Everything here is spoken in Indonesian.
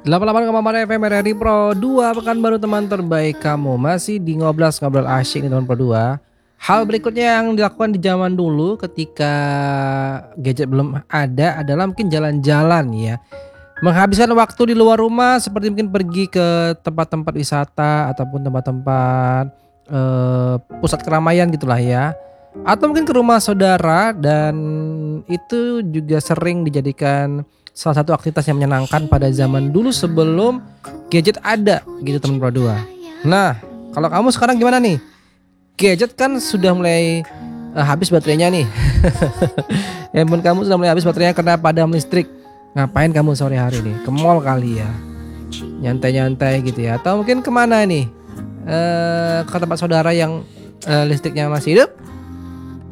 88,4 FM RRI Pro 2 Pekanbaru, teman terbaik kamu. Masih di ngobrol asyik nih teman Pro 2. Hal berikutnya yang dilakukan di zaman dulu ketika gadget belum ada adalah mungkin jalan-jalan ya. Menghabiskan waktu di luar rumah seperti mungkin pergi ke tempat-tempat wisata ataupun tempat-tempat pusat keramaian gitulah ya. Atau mungkin ke rumah saudara, dan itu juga sering dijadikan salah satu aktivitas yang menyenangkan pada zaman dulu sebelum gadget ada gitu teman Pro 2. Nah, kalau kamu sekarang gimana nih? Gadget kan sudah mulai habis baterainya nih. Handphone kamu sudah mulai habis baterainya karena padam listrik. Ngapain kamu sore hari nih? Ke mall kali ya? Nyantai-nyantai gitu ya? Atau mungkin kemana nih? Ke tempat saudara yang listriknya masih hidup?